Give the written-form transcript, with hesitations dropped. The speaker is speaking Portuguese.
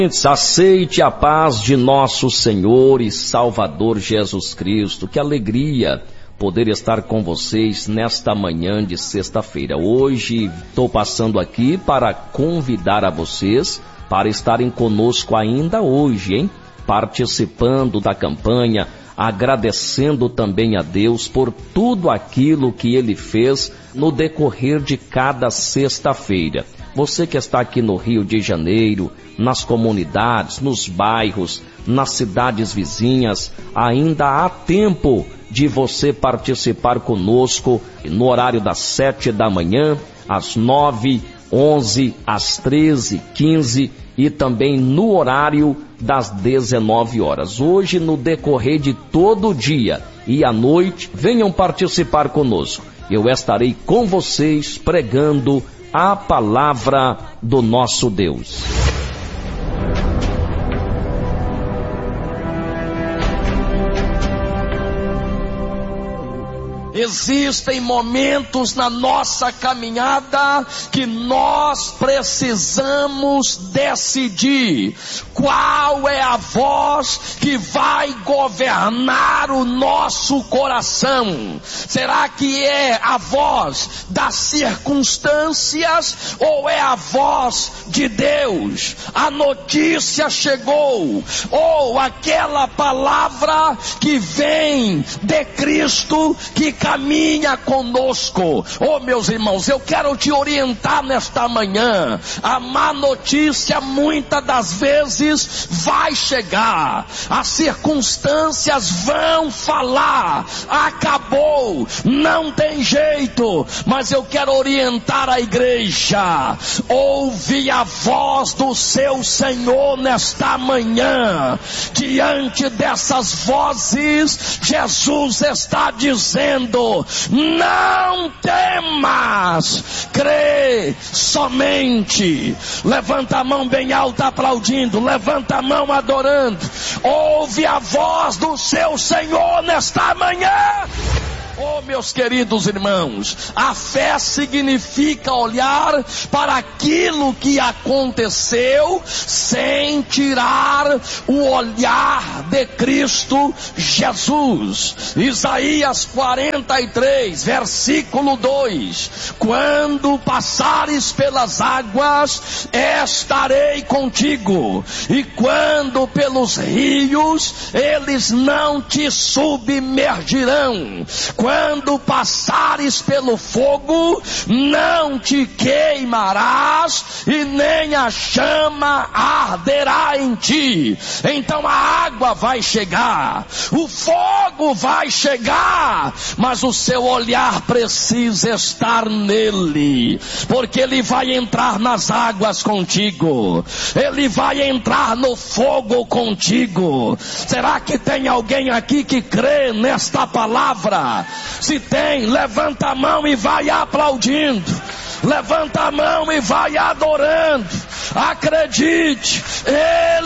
Aceite a paz de nosso Senhor e Salvador Jesus Cristo. Que alegria poder estar com vocês nesta manhã de sexta-feira. Hoje estou passando aqui para convidar a vocês para estarem conosco ainda hoje, hein? Participando da campanha, agradecendo também a Deus por tudo aquilo que Ele fez no decorrer de cada sexta-feira. Você que está aqui no Rio de Janeiro, nas comunidades, nos bairros, nas cidades vizinhas, ainda há tempo de você participar conosco no horário das 7 da manhã, às 9, 11, às 13, 15 e também no horário das 19 horas. Hoje, no decorrer de todo o dia e à noite, venham participar conosco. Eu estarei com vocês pregando a palavra do nosso Deus. Existem momentos na nossa caminhada que nós precisamos decidir qual é a voz que vai governar o nosso coração. Será que é a voz das circunstâncias ou é a voz de Deus? A notícia chegou, ou aquela palavra que vem de Cristo, que caminha conosco. Oh, meus irmãos, eu quero te orientar nesta manhã. A má notícia muitas das vezes vai chegar, as circunstâncias vão falar, acabou, não tem jeito, mas eu quero orientar a igreja. Ouve a voz do seu Senhor nesta manhã. Diante dessas vozes, Jesus está dizendo: não temas, crê somente. Levanta a mão bem alta aplaudindo, levanta a mão adorando. Ouve a voz do seu Senhor nesta manhã. Oh, meus queridos irmãos, a fé significa olhar para aquilo que aconteceu sem tirar o olhar de Cristo Jesus. Isaías 43, versículo 2: quando passares pelas águas, estarei contigo, e quando pelos rios, eles não te submergirão. Quando passares pelo fogo, não te queimarás, e nem a chama arderá em ti. Então a água vai chegar, o fogo vai chegar, mas o seu olhar precisa estar nele, porque ele vai entrar nas águas contigo, ele vai entrar no fogo contigo. Será que tem alguém aqui que crê nesta palavra? Se tem, levanta a mão e vai aplaudindo. Levanta a mão e vai adorando. Acredite, Ele